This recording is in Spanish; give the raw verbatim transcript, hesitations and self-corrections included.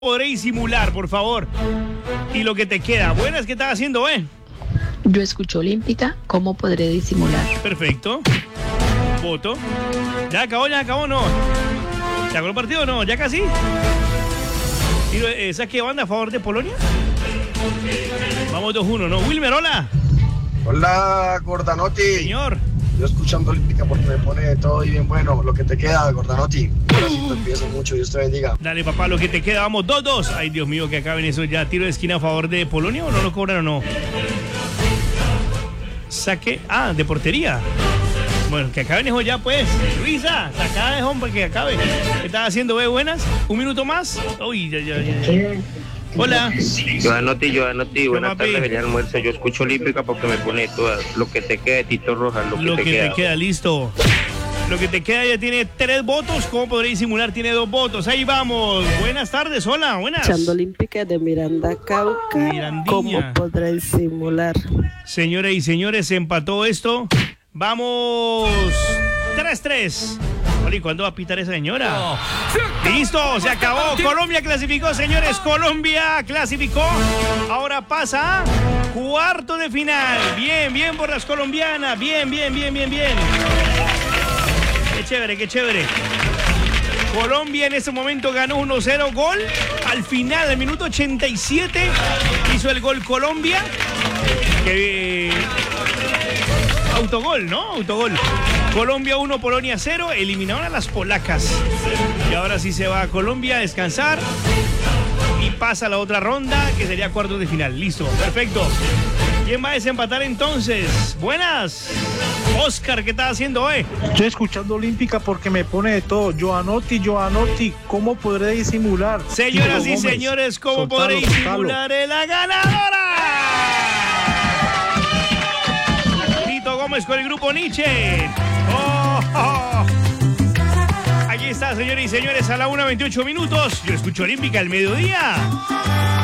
podré disimular, por favor. Y lo que te queda. Buenas, ¿qué estás haciendo, eh? Yo escucho Olímpica, ¿cómo podré disimular? Perfecto. Voto. ¿Ya acabó, ya acabó, no? ¿Ya acabó el partido, no? ¿Ya casi? ¿Sabes qué banda a favor de Polonia? Vamos dos uno, ¿no? Wilmer, hola. Hola, Gordanotti. Señor. Yo escuchando Olímpica porque me pone todo y bien bueno. Lo que te queda, Gordanotti. Te empiezo mucho, Dios te bendiga. Dale, papá, lo que te queda, vamos, dos dos. Ay, Dios mío, que acaben eso ya. ¿Tiro de esquina a favor de Polonia o no lo cobran o no? Saque, ah, de portería. Bueno, que acaben eso ya, pues. Luisa, saca de hombre que acabe. ¿Qué estás haciendo, ve? Buenas. ¿Un minuto más? Uy, ya, ya, ya. Hola. Joanotti, Joanotti, buenas papi. tardes, venía almuerzo. Yo escucho Olímpica porque me pone todo lo que te queda de Tito Rojas, lo que, Lo te, que queda. te queda, listo. Lo que te queda ya tiene tres votos. ¿Cómo podré disimular? Tiene dos votos. Ahí vamos. Buenas tardes, hola, buenas. Escuchando Olímpica de Miranda Cauca, Mirandiña. ¿cómo podré disimular? Señoras y señores, se empató esto. Vamos. tres tres. Oli, ¿cuándo va a pitar esa señora? Listo, se acabó. Colombia clasificó, señores. Colombia clasificó. Ahora pasa a cuarto de final. Bien, bien por las colombianas. Bien, bien, bien, bien, bien. Qué chévere, qué chévere. Colombia en ese momento ganó uno cero. Gol al final, al minuto ochenta y siete. Hizo el gol Colombia. Que... Autogol, ¿no? Autogol. Colombia uno, Polonia cero. Eliminaron a las polacas. Y ahora sí se va a Colombia a descansar. Y pasa a la otra ronda, que sería cuartos de final. Listo, perfecto. ¿Quién va a desempatar entonces? Buenas. Oscar, ¿qué estás haciendo hoy? Estoy escuchando Olímpica porque me pone de todo. Joanotti, Joanotti, ¿cómo podré disimular? Señoras Tito y Gómez, señores, ¿cómo soltalo, podré soltalo. disimular en la ganadora? Tito Gómez con el grupo Nietzsche. Oh, oh. Aquí está, señores y señores, a la una veintiocho minutos. Yo escucho Olímpica al mediodía.